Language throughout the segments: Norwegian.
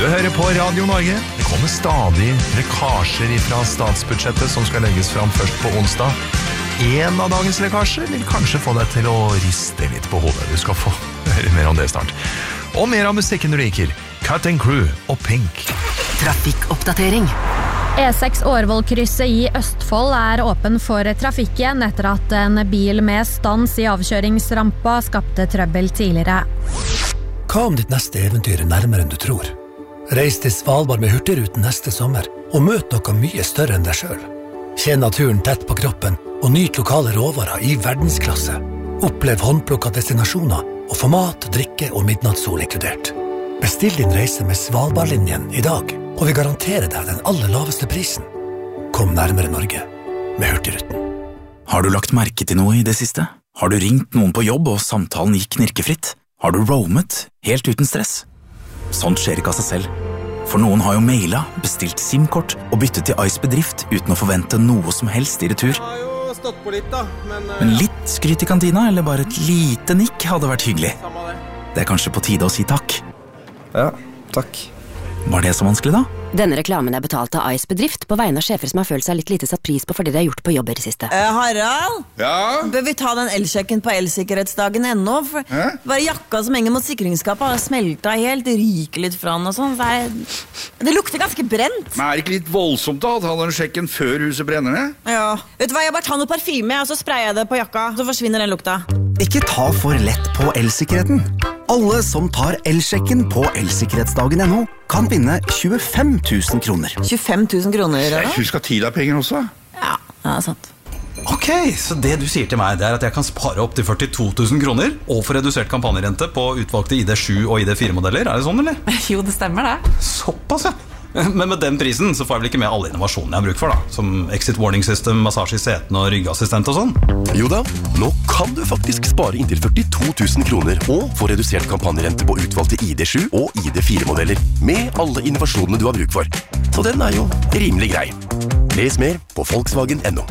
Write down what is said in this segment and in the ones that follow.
Du hører på Radio Norge. Det kommer stadig lekkasjer fra statsbudsjettet som skal legges fram først på onsdag. En av dagens lekkasjer vil kanskje få deg til å riste litt på hodet. Du skal få høre mer om det snart. Og mer av musikken du liker. Cutting Crew og Pink. Trafikkoppdatering. E6 Årvollkrysset i Østfold åpen for trafikken etter at en bil med stans i avkjøringsrampa skapte trøbbel tidligere. Hva om ditt neste eventyr nærmere enn du tror? Reis til Svalbard med Hurtigruten neste sommer og møt noe mye større enn deg selv. Kjenn naturen tett på kroppen og nyt lokale råvarer i verdensklasse. Opplev håndplukket destinasjoner og få mat, drikke og midnattssol inkludert. Bestill din reise med Svalbardlinjen i dag, og vi garanterer deg den aller laveste prisen. Kom nærmere Norge med Hurtigruten. Har du lagt merke til noe i det siste? Har du ringt noen på jobb og samtalen gikk knirkefritt? Har du roamet helt uten stress? Sånt skjer ikke av seg selv. For noen har jo mailet, bestilt SIM-kort og byttet til Ice Bedrift uten å forvente noe som helst i retur. Jeg har jo stått på litt da, Men litt skryt i kantina, eller bare et lite nikk hadde vært hyggelig. Det kanskje på tide å si takk. Ja, takk. Var det så vanskelig da? Denne reklamen betalt av Ice Bedrift på vegne av sjefer som har følt seg litt lite satt pris på for det de har gjort på jobber i siste. Harald? Ja? Bør vi ta den elsjekken på elsikkerhetsdagen ennå? For bare jakka som henger mot sikringsskapet har smelta helt, ryker litt fra den og sånn. Det lukter ganske brent. Men det ikke litt voldsomt da, å ta den sjekken før huset brenner ned? Ja. Vet du hva, jeg bare tar noe parfyme, og så sprayer jeg det på jakka, så forsvinner den lukta. Ikke ta for lett på elsikkerheten. Alle som tar elsjekken på elsikkerhetsdagen.no kan vinne 25 000 kroner. 25 000 kroner, da? Husk at tid penger også. Ja, det sant. Ok, så det du sier til meg det at jeg kan spare opp til 42 000 kroner og få redusert kampanjerente på utvalgte ID7 og ID4-modeller, det sånn, eller? Jo, det stemmer det. Såpass, ja. Men med den prisen så får jeg vel ikke med alle innovasjonene jeg har bruk for da, som exit warning system, massasje i seten og ryggassistent og sånn. Jo da, nå kan du faktisk spare inntil 42 000 kroner og få redusert kampanjerente på utvalgte ID7 og ID4-modeller med alle innovasjonene du har bruk for. Så den jo rimelig grei. Les mer på Volkswagen.no.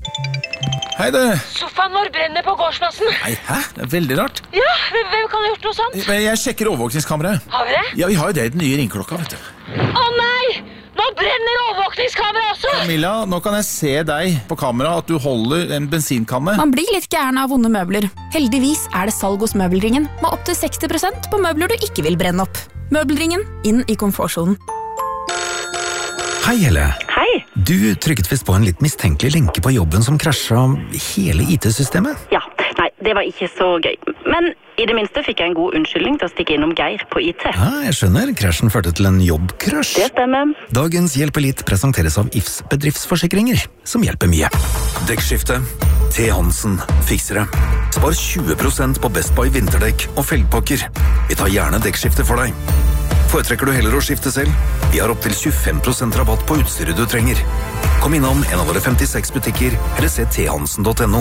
Hei du. Sofaen vår brenner på gårdsplassen. Nei, hæ? Det veldig rart. Ja, hvem kan ha gjort noe sånt? Jeg sjekker overvåkningskameraet. Har vi det? Ja, vi har jo det i den nye ringklokka, vet du. Å nei! Nå brenner overvåkningskameraet også! Camilla, nå kan jeg se deg på kamera at du holder en bensinkanne. Man blir litt gæren av vonde møbler. Heldigvis det salg hos Møbelringen med opp til 60% på møbler du ikke vil brenne opp. Møbelringen, inn i komfortsonen. Hei, Helle. Hei. Du trykket visst på en litt mistenkelig lenke på jobben som krasjet hele IT-systemet. Ja, nei, det var ikke så gøy. Men i det minste fikk jeg en god unnskyldning til å stikke innom Geir på IT. Ja, jeg skjønner. Krasjen førte til en jobbkrasj. Det stemmer. Dagens Hjelp Elite presenteres av IFS bedriftsforsikringer, som hjelper mye. Dekkskifte. T. Hansen. Fiksere. Spar 20% på Best Buy vinterdekk og felgpakker. Vi tar gjerne dekkskifte for deg. Foretrekker du heller å skifte selv? Vi har opp til 25% rabatt på utstyret du trenger. Kom innom en av våre 56 butikker, eller se thansen.no.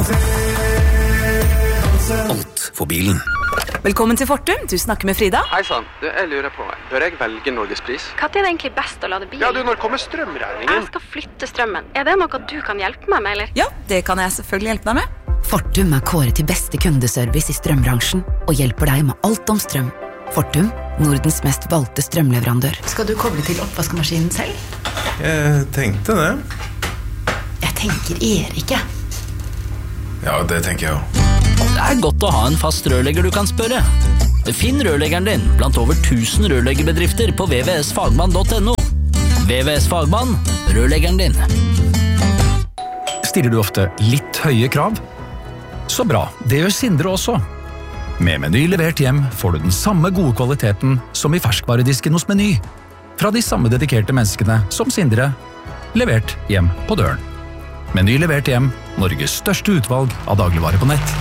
Alt for bilen. Velkommen til Fortum, du snakker med Frida. Hei sann, jeg lurer på, bør jeg velge Norgespris? Hva er det egentlig best å lade bilen? Ja, når kommer strømregningen? Jeg skal flytte strømmen. Er det noe du kan hjelpe meg med, eller? Ja, det kan jeg selvfølgelig hjelpe deg med. Fortum kåret til beste kundeservice i strømbransjen og hjelper deg med alt om strøm. Fortum, Nordens mest valgte strømleverandør. Skal du koble til oppvaskemaskinen selv? Jeg tenkte det. Jeg tenker Erike. Ja, det tenker jeg jo. Det godt å ha en fast rørlegger du kan spørre. Finn rørleggeren din blant over 1000 rørleggerbedrifter på vvsfagmann.no. VVS Fagmann, rørleggeren din. Stiller du ofte litt høye krav? Så bra, det gjør Sindre også. Med Meny levert hjem får du den samme gode kvaliteten som i ferskvaredisken hos Meny. Fra de samme dedikerte menneskene som Sindre, levert hjem på døren. Meny levert hjem, Norges største utvalg av dagligvare på nett.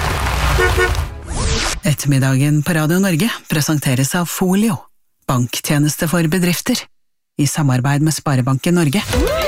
Ettermiddagen på Radio Norge presenteres av Folio, banktjeneste for bedrifter, i samarbeid med Sparebanken Norge.